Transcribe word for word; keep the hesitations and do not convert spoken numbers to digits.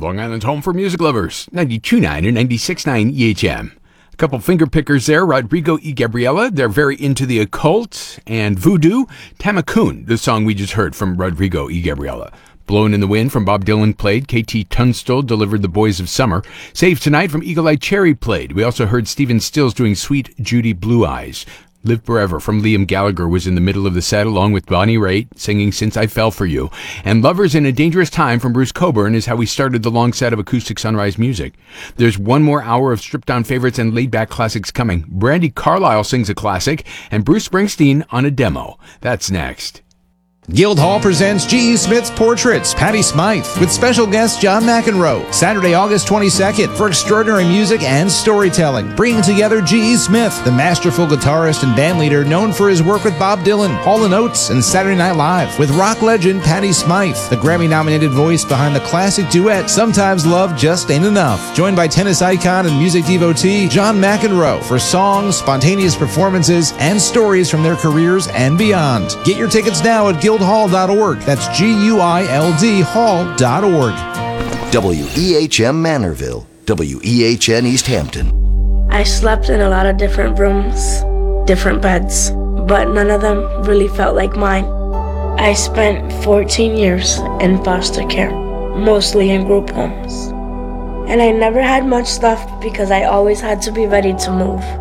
Long Island's home for music lovers. ninety-two point nine and ninety-six point nine E H M. A couple finger pickers there. Rodrigo y Gabriela. They're very into the occult and voodoo. Tamakun, the song we just heard from Rodrigo y Gabriela. Blowin' in the Wind from Bob Dylan played. K T Tunstall delivered The Boys of Summer. Save Tonight from Eagle Eye Cherry played. We also heard Stephen Stills doing Sweet Judy Blue Eyes. Live Forever from Liam Gallagher was in the middle of the set, along with Bonnie Raitt singing Since I Fell For You. And Lovers in a Dangerous Time from Bruce Cockburn is how we started the long set of acoustic sunrise music. There's one more hour of stripped-down favorites and laid-back classics coming. Brandi Carlile sings a classic, and Bruce Springsteen on a demo. That's next. Guildhall presents G E. Smith's Portraits, Patty Smythe, with special guest John McEnroe, Saturday, August twenty-second, for extraordinary music and storytelling, bringing together G E. Smith, the masterful guitarist and bandleader known for his work with Bob Dylan, Hall and Oates, and Saturday Night Live, with rock legend Patty Smythe, the Grammy-nominated voice behind the classic duet Sometimes Love Just Ain't Enough, joined by tennis icon and music devotee John McEnroe for songs, spontaneous performances, and stories from their careers and beyond. Get your tickets now at Guildhall. Guildhall dot org. That's G U I L D Hall dot org. W E H M Manorville, W E H N East Hampton. I slept in a lot of different rooms, different beds, but none of them really felt like mine. I spent fourteen years in foster care, mostly in group homes. And I never had much stuff because I always had to be ready to move.